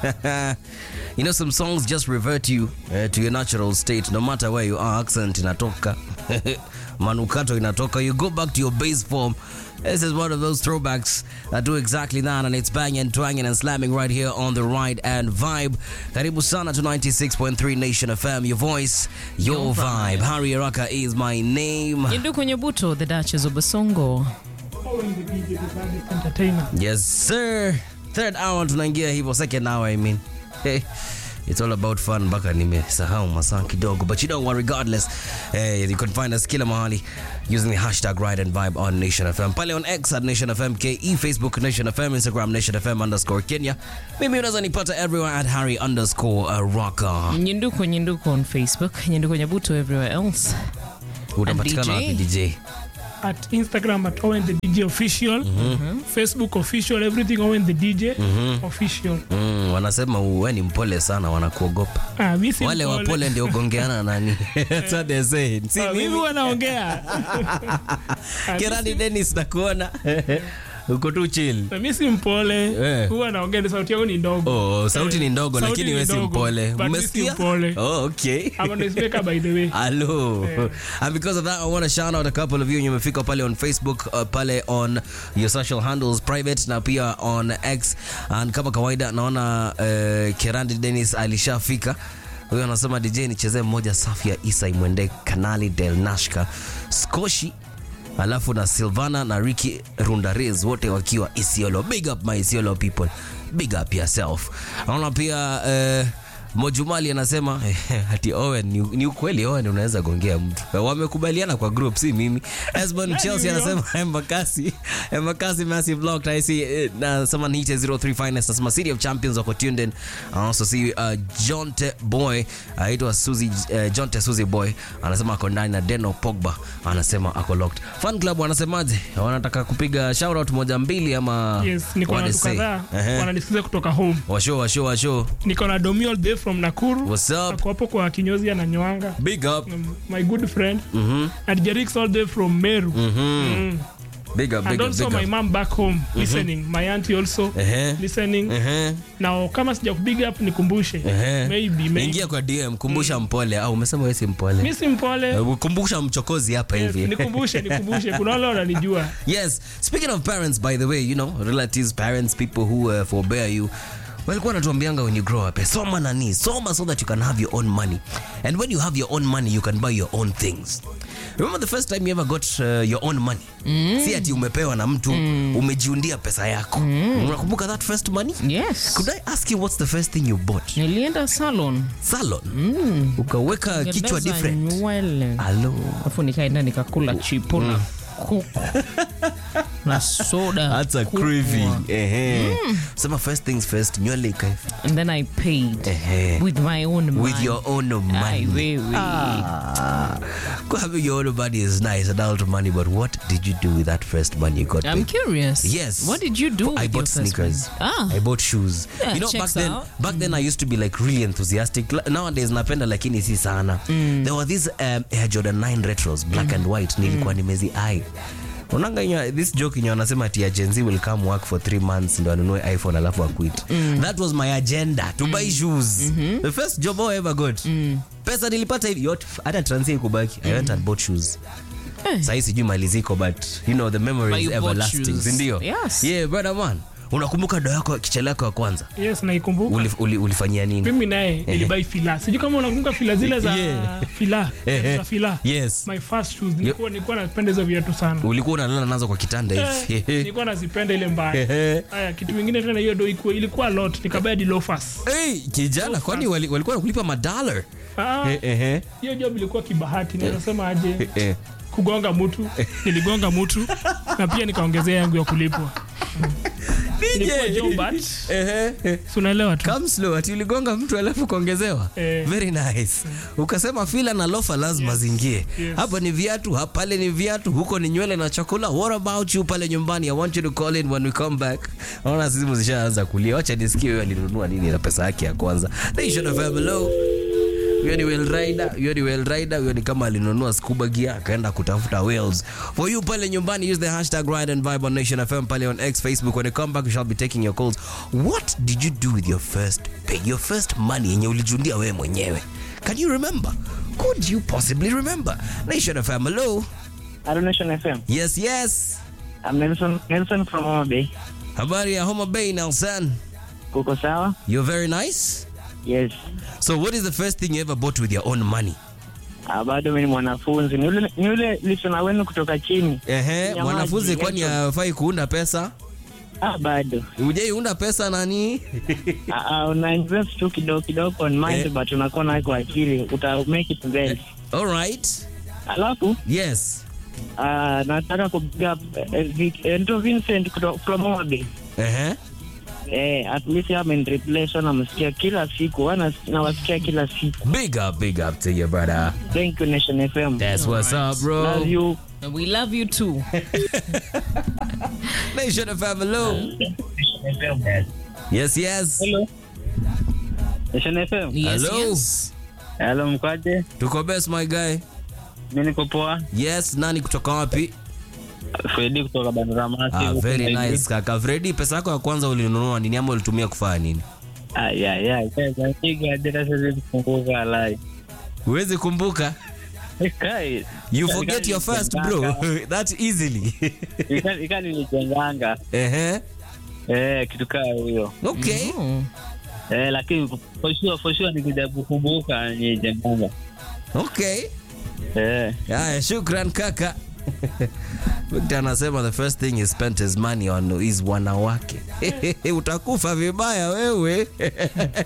You know, some songs just revert you to your natural state, no matter where you are. Accent inatoka, manukato inatoka. You go back to your base form. This is one of those throwbacks that do exactly that, and it's banging, twanging, and slamming right here on the Ride and Vibe. Karibu sana to 96.3 Nation FM. Your voice, your vibe. Harry Araka is my name. Yinduku Nyabuto, the Duchess of Basongo. Yes, sir. Third hour tunaingia hivyo, second hour I mean. Hey, it's all about fun mpaka nimesahau masaa kidogo, but you know what, regardless, you can find us kila mahali using the hashtag Ride and Vibe on Nation FM. Pale on X at Nation FM KE, Facebook Nation FM, Instagram Nation FM _Kenya. Mimi unaweza nipata everywhere at Harry _Rocker. Nyinduku on Facebook, Nyinduku Nyabuto everywhere else. Unapatikana wapi DJ? At Instagram at Owen the DJ official, Facebook official, everything Owen the DJ official. Wanasema wewe ni mpole sana, wanakuogopa. Wale wapole ndio gongeana nani? That's what they say. Si mimi wanaongea. Kirani Dennis nakuona. Uko tu chill. Mimi si mpole. Huwa naongea, sauti yangu ni ndogo. Oh, sauti ni ndogo lakini wewe si mpole. Umesikia? Oh, okay. I'm a speaker by the way. Hello. And because of that, I want to shout out a couple of you. Nimefika pale on Facebook, pale on your social handles private na pia on X. And kama kawaida naona Kerandi Dennis alishafika. Huyo anasema DJ nichezee mmoja safi ya Isa Imwende Kanali Del Nashka Skoshi, alafu na Silvana na Ricky Rundarez wote wakiwa Isiolo. Big up my Isiolo people. Big up yourself. Naona pia Mojumali anasema ati Owen ni ukweli Owen unaweza gongea mtu. Wamekubaliana kwa group, si mimi. Esbon Chelsea anasema Embakasi massive blocked. I see someone hit 03 finest anasema City of Champions wako tuned in. I also see Jonte Boy, aitwa Suzy Jonte Suzy Boy anasema ako ndani na Deno Pogba anasema ako locked. Fan club wanasemaje? Wanataka kupiga shout out moja mbili ama? Yes, niko na tukadha wananisikiza kutoka home. Washo. Niko na Domiol Day from Nakuru. What's up? Ako hapo kwa kinyozi ananywanga. Big up. My good friend. And Jerix all day from Meru. Big up. And also my mom back home listening. My auntie also listening. Now kama sija big up nikumbushe. Maybe. Ingia kwa DM kumbusha mpole au umesema wewe si mpole? Mimi si mpole. Kumbusha mchokozi hapa hivi. Nikumbushe. Kuna wale wananijua. Yes. Speaking of parents, by the way, you know, relatives, parents, people who forbear you. Walikuwa natuambianga when you grow up, soma so that you can have your own money. And when you have your own money, you can buy your own things. Remember the first time you ever got your own money? Si ati umepewa na mtu, umejiundia pesa yako. Unakumbuka that first money? Yes. Could I ask you what's the first thing you bought? Nilienda salon. Ukaweka kichwa different. Hello. Afu nikaenda nikakula chipuna. Kuku na soda. That's a craving. Sema first things first, nywele ikaifa. And then I paid with my own money. With your own money. Having your own money is nice, adult money, but what did you do with that first money you got? I'm curious. Yes. What did you do with I bought sneakers. I bought shoes. Yeah, you know, back then I used to be like really enthusiastic. Nowadays napenda lakini si sana. There were these Air Jordan 9 retros, black and white. Nilikuwa nimezi eye. Unanga this joke inyo anasema ati ya Gen Z will come work for 3 months ndo anunue iPhone alafu quit. That was my agenda to buy shoes. The first job I ever got. Pesa nilipata hivi yote hata transit kubaki. I went and bought shoes. Sasa sijui mali ziko, but you know the memory is everlasting. Ndio. Yes. Yeah, brother man. Unakumbuka ndo yako kichele yako ya kwanza? Yes, naikumbuka. Ulifanyia nini? Mimi naye nilibuy fila. Sijui kama unakumbuka fila zile za fila. Za fila. Yes. My first shoes nilikuwa napenda hizo viatu sana. Ulikuwa unalala nazo kwa kitanda hivi. Nilikuwa nazipenda ile mbaya. Haya, kitu kingine tena hiyo ndo ilikuwa lot. Nikabaya loafers. Kijana, kwani walikuwa wanakulipa $1? Hiyo job ilikuwa kibahati. Ninasema aje? Kugonga mtu. Niligonga mtu na pia nikaongezea yangu ya kulipwa. Nilikuwa job unaelewa tu. Come slow, ati uligonga mtu alafu kuongezewa. Very nice. Ukasema fila na lofa lazima zingie. Hapa ni viatu, pale ni viatu, huko ni nywele na chakula. What about you pale nyumbani? I want you to call in when we come back. Naona sisi mzishaanza kulia. Acha nisikie wewe alinunua nini na pesa yake ya kwanza. They should have hello. Huyo ni whale rider, huyo ni kama alinunua scuba gear akaenda kutafuta whales. For you pale nyumbani, use the hashtag Ride and Vibe on Nation FM pale on X, Facebook. When I come back, we shall be taking your calls. What did you do with your first pay, your first money yenye ulijundia wewe mwenyewe? Can you remember? Could you possibly remember? Nation FM, hello. Hello, Nation FM. Yes. I'm Nelson from Homa Bay. Habari ya Homa Bay, Nelson? Kuko sawa? You're very nice. Yes. So what is the first thing you ever bought with your own money? Bado mimi ni mwanafunzi. Ni yule listener wenu kutoka chini. Mwanafunzi kwani hafai kuunda pesa? Bado. Hujaiunda pesa nani? Una invest tu kidogo on mind, but unakuwa na kwa akili uta make it well. All right. Alafu? Yes. Nataka kupiga Vincent from Homa Bay. At least I'm in replace na msikia kila siku, nawasikia kila siku. Big up to you, brother. Thank you, Nation FM. That's what's up, bro. Love you. And we love you too. Nation FM, hello. Yes. Hello. Nation FM. Hello. Hello, mkwaje? Tuko best, my guy. Mimi niko poa. Yes, nani kutoka wapi? Freddy kutoka Banramasi. Very nice kaka. Freddy, pesa yako ya kwanza ulinunua nini ama ulitumia kufanya nini? Huwezi kumbuka? You forget your first, bro. That easily. Ikani nilijenganga. Kitu kaa huyo. Okay. Lakini for sure nikijaribu kukumbuka nijenganga. Okay. Shukran kaka. Victor anasema the first thing he spent his money on is wanawake. Utakufa vibaya wewe.